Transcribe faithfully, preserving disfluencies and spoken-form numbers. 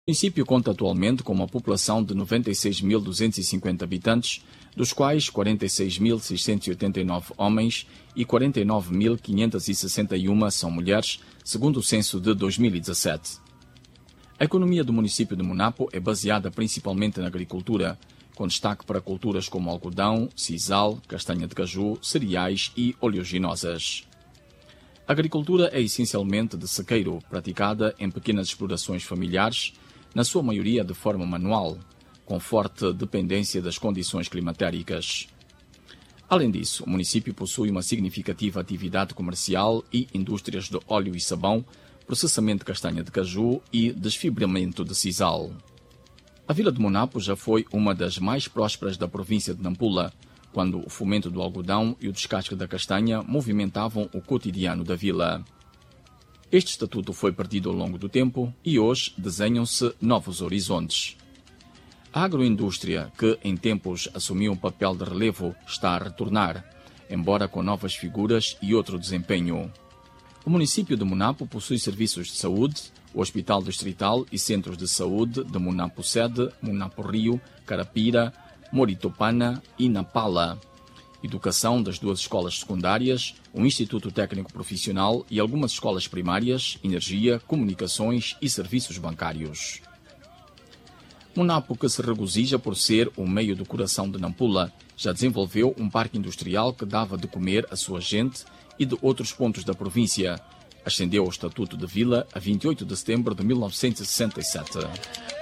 O município conta atualmente com uma população de noventa e seis mil duzentos e cinquenta habitantes, dos quais quarenta e seis mil seiscentos e oitenta e nove homens e quarenta e nove mil quinhentos e sessenta e um são mulheres, segundo o censo de dois mil e dezassete. A economia do município de Munapo é baseada principalmente na agricultura, com destaque para culturas como algodão, sisal, castanha de caju, cereais e oleaginosas. A agricultura é essencialmente de sequeiro, praticada em pequenas explorações familiares, na sua maioria de forma manual, com forte dependência das condições climatéricas. Além disso, o município possui uma significativa atividade comercial e indústrias de óleo e sabão, processamento de castanha de caju e desfibramento de sisal. A vila de Munapo já foi uma das mais prósperas da província de Nampula, quando o fomento do algodão e o descasque da castanha movimentavam o cotidiano da vila. Este estatuto foi perdido ao longo do tempo e hoje desenham-se novos horizontes. A agroindústria, que em tempos assumiu um papel de relevo, está a retornar, embora com novas figuras e outro desempenho. O município de Munapo possui serviços de saúde, o Hospital Distrital e Centros de Saúde de Munapo Sede, Munapo Rio, Carapira, Moritopana e Napala. Educação das duas escolas secundárias, um Instituto Técnico Profissional e algumas escolas primárias, energia, comunicações e serviços bancários. Munapo, que se regozija por ser o meio do coração de Nampula, já desenvolveu um parque industrial que dava de comer a sua gente e de outros pontos da província. Ascendeu ao estatuto de vila a vinte e oito de setembro de mil novecentos e sessenta e sete.